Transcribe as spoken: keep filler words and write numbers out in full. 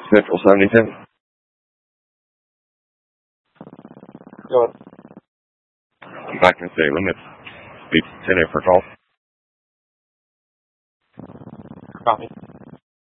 Central seventy-two. Go ahead. I'm back in city limits. Speak today for call. Copy.